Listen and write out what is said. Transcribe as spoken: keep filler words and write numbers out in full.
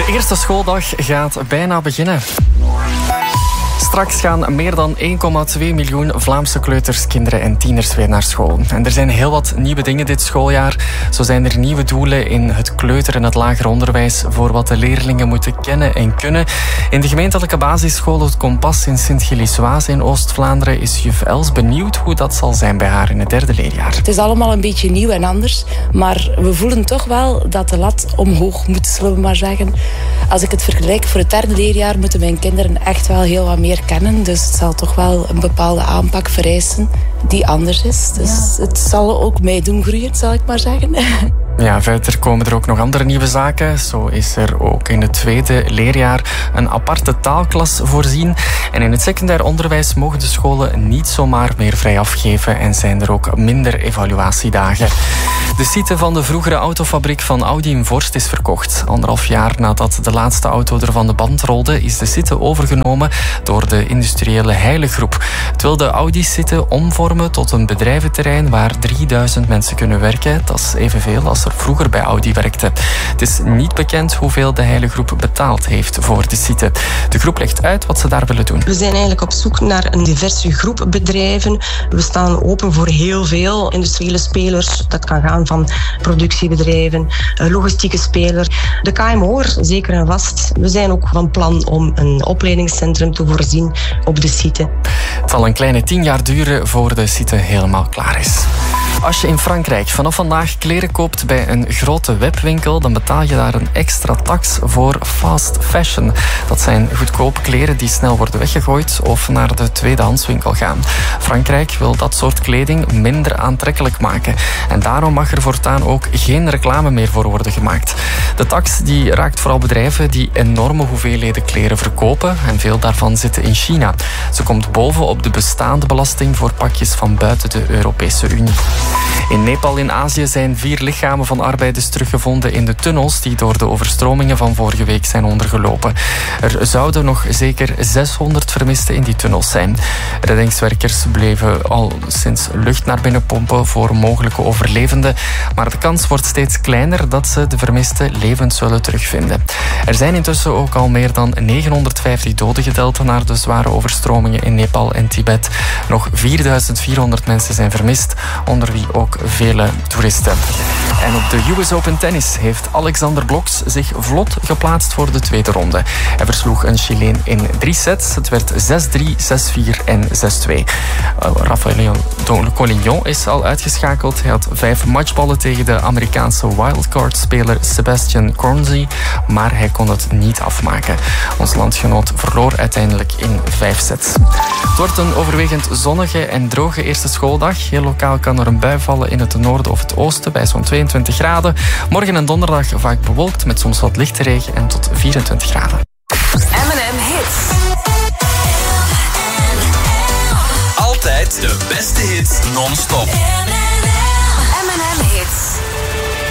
De eerste schooldag gaat bijna beginnen. Straks gaan meer dan één komma twee miljoen Vlaamse kleuters, kinderen en tieners weer naar school. En er zijn heel wat nieuwe dingen dit schooljaar. Zo zijn er nieuwe doelen in het kleuter- en het lager onderwijs voor wat de leerlingen moeten kennen en kunnen. In de gemeentelijke basisschool Het Kompas in Sint-Gilles-Waas in Oost-Vlaanderen is juf Els benieuwd hoe dat zal zijn bij haar in het derde leerjaar. Het is allemaal een beetje nieuw en anders, maar we voelen toch wel dat de lat omhoog moet, zullen we maar zeggen. Als ik het vergelijk voor het derde leerjaar moeten mijn kinderen echt wel heel wat meer kennen. Dus het zal toch wel een bepaalde aanpak vereisen die anders is. Dus ja. Het zal ook mij doen groeien, zal ik maar zeggen. Ja, verder komen er ook nog andere nieuwe zaken. Zo is er ook in het tweede leerjaar een aparte taalklas voorzien. En in het secundair onderwijs mogen de scholen niet zomaar meer vrij afgeven en zijn er ook minder evaluatiedagen. De site van de vroegere autofabriek van Audi in Vorst is verkocht. Anderhalf jaar nadat de laatste auto er van de band rolde, is de site overgenomen door de industriële Heile Groep. Het wil de Audi-site omvormen tot een bedrijventerrein waar drieduizend mensen kunnen werken. Dat is evenveel als er vroeger bij Audi werkte. Het is niet bekend hoeveel de Heile Groep betaald heeft voor de site. De groep legt uit wat ze daar willen doen. We zijn eigenlijk op zoek naar een diverse groep bedrijven. We staan open voor heel veel industriële spelers. Dat kan gaan van productiebedrijven, logistieke spelers. De K M O'er, zeker en vast. We zijn ook van plan om een opleidingscentrum te voorzien op de site. Het zal een kleine tien jaar duren voor de site helemaal klaar is. Als je in Frankrijk vanaf vandaag kleren koopt bij een grote webwinkel, dan betaal je daar een extra tax voor fast fashion. Dat zijn goedkope kleren die snel worden weggegooid of naar de tweedehandswinkel gaan. Frankrijk wil dat soort kleding minder aantrekkelijk maken. En daarom mag er voortaan ook geen reclame meer voor worden gemaakt. De tax die raakt vooral bedrijven die enorme hoeveelheden kleren verkopen. En veel daarvan zitten in China. Ze komt bovenop de bestaande belasting voor pakjes van buiten de Europese Unie. In Nepal in Azië zijn vier lichamen van arbeiders teruggevonden in de tunnels die door de overstromingen van vorige week zijn ondergelopen. Er zouden nog zeker zeshonderd vermisten in die tunnels zijn. Reddingswerkers bleven al sinds lucht naar binnen pompen voor mogelijke overlevenden, maar de kans wordt steeds kleiner dat ze de vermisten levend zullen terugvinden. Er zijn intussen ook al meer dan negenhonderdvijftig doden geteld na de zware overstromingen in Nepal en Tibet. Nog vierduizend vierhonderd mensen zijn vermist, onder wie ook vele toeristen. En op de U S Open Tennis heeft Alexander Blok's zich vlot geplaatst voor de tweede ronde. Hij versloeg een Chileen in drie sets. Het werd zes drie, zes vier en zes twee. Uh, Rafael Collignon is al uitgeschakeld. Hij had vijf matchballen tegen de Amerikaanse wildcard-speler Sebastian Cornzy, maar hij kon het niet afmaken. Ons landgenoot verloor uiteindelijk in vijf sets. Het wordt een overwegend zonnige en droge eerste schooldag. Heel lokaal kan er een bui vallen in het noorden of het oosten bij zo'n tweeëntwintig graden. Morgen en donderdag vaak bewolkt met soms wat lichte regen en tot vierentwintig graden. M en M Hits. Altijd de beste hits non-stop. M en M Hits.